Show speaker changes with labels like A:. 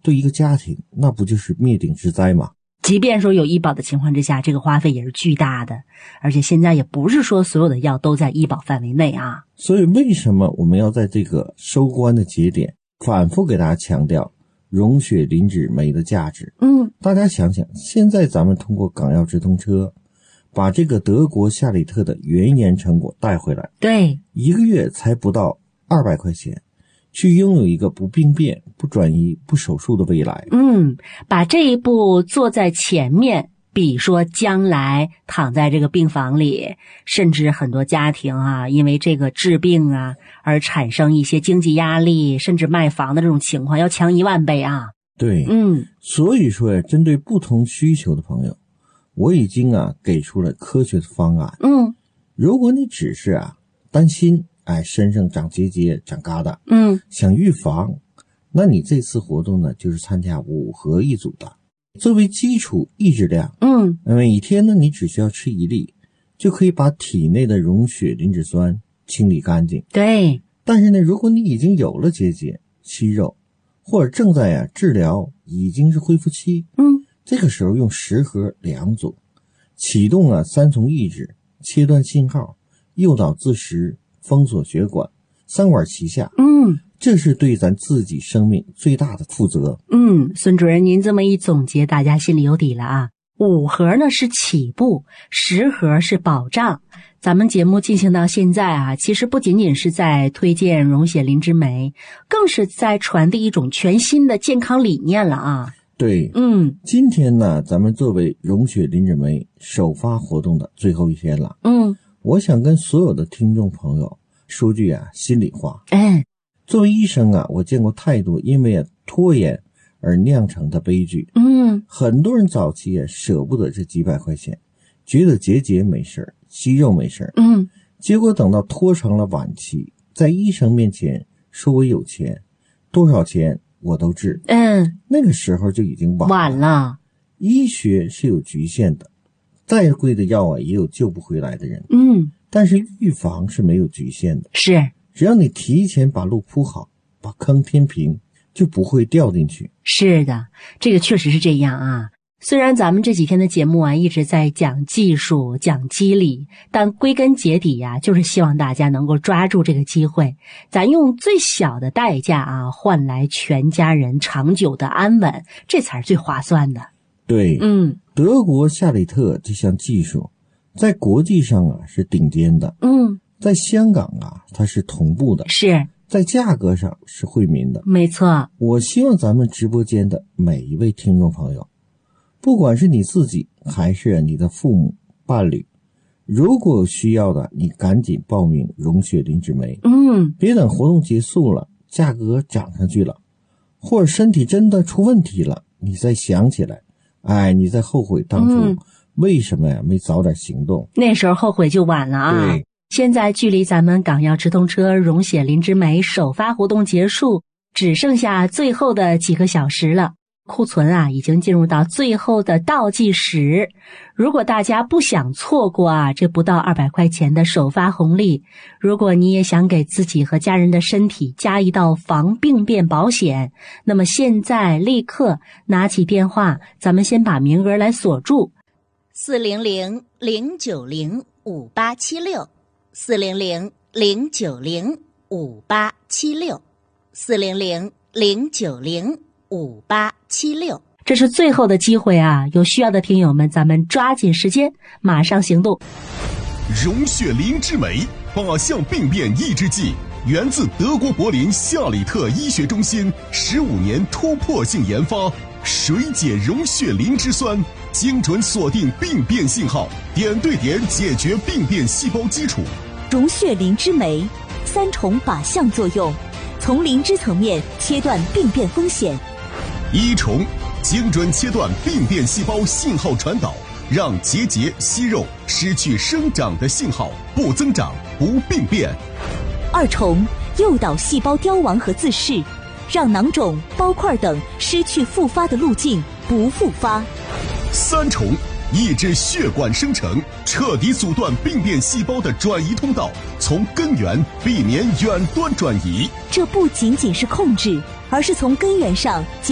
A: 对一个家庭那不就是灭顶之灾吗？
B: 即便说有医保的情况之下，这个花费也是巨大的，而且现在也不是说所有的药都在医保范围内啊。
A: 所以为什么我们要在这个收官的节点反复给大家强调溶血磷脂酶的价值？大家想想，现在咱们通过港药直通车把这个德国夏里特的原研成果带回来，
B: 对，
A: 一个月才不到200块钱，去拥有一个不病变、不转移、不手术的未来。
B: 把这一步做在前面，比说将来躺在这个病房里，甚至很多家庭啊，因为这个治病啊而产生一些经济压力，甚至卖房的这种情况要强10000倍啊。
A: 对，所以说呀，针对不同需求的朋友，我已经给出了科学的方案。如果你只是担心身上长结节长疙瘩，想预防，那你这次活动呢就是参加5合1组的。作为基础抑制量，每天呢你只需要吃1粒，就可以把体内的溶血磷脂酸清理干净。
B: 对，
A: 但是呢，如果你已经有了结节、息肉，或者正在治疗，已经是恢复期，这个时候用10合2组，启动3重抑制，切断信号，诱导自食，封锁血管，3管齐下。这是对咱自己生命最大的负责。
B: 孙主任您这么一总结，大家心里有底了啊。5盒呢是起步，10盒是保障。咱们节目进行到现在其实不仅仅是在推荐溶血磷脂酶，更是在传递一种全新的健康理念了啊。
A: 对，今天呢，咱们作为溶血磷脂酶首发活动的最后一天了。我想跟所有的听众朋友说句心里话。作为医生我见过太多因为拖延而酿成的悲剧。很多人早期舍不得这几百块钱，觉得结节没事，息肉没事，结果等到拖成了晚期，在医生面前说我有钱，多少钱我都治。那个时候就已经晚了。医学是有局限的，再贵的药也有救不回来的人。但是预防是没有局限的。
B: 是，
A: 只要你提前把路铺好，把坑填平，就不会掉进去。
B: 是的，这个确实是这样啊。虽然咱们这几天的节目一直在讲技术、讲机理，但归根结底就是希望大家能够抓住这个机会，咱用最小的代价换来全家人长久的安稳，这才是最划算的。
A: 对，德国夏里特这项技术在国际上是顶尖的，在香港它是同步的，
B: 是
A: 在价格上是惠民的。
B: 没错，
A: 我希望咱们直播间的每一位听众朋友，不管是你自己还是你的父母、伴侣，如果有需要的，你赶紧报名溶血磷脂酶。别等活动结束了，价格涨上去了，或者身体真的出问题了，你再想起来，你再后悔当初为什么没早点行动，
B: 那时候后悔就晚了啊。
A: 对，
B: 现在距离咱们港药直通车溶血磷脂酶首发活动结束只剩下最后的几个小时了，库存已经进入到最后的倒计时。如果大家不想错过这不到200块钱的首发红利，如果你也想给自己和家人的身体加一道防病变保险，那么现在立刻拿起电话，咱们先把名额来锁住。
C: 400-090-5876 400-090-5876 400-090-5876。
B: 这是最后的机会有需要的听友们，咱们抓紧时间，马上行动。
D: 溶血磷脂酶靶向病变抑制剂，源自德国柏林夏里特医学中心15年突破性研发，水解溶血磷脂酸，精准锁定病变信号，点对点解决病变细胞基础。
E: 溶血磷脂酶3重靶向作用，从磷脂层面切断病变风险。
D: 1重，精准切断病变细胞信号传导，让结节、息肉失去生长的信号，不增长，不病变。
E: 2重，诱导细胞凋亡和自噬，让囊肿、包块等失去复发的路径，不复发。
D: 3重，抑制血管生成，彻底阻断病变细胞的转移通道，从根源避免远端转移。
E: 这不仅仅是控制，而是从根源上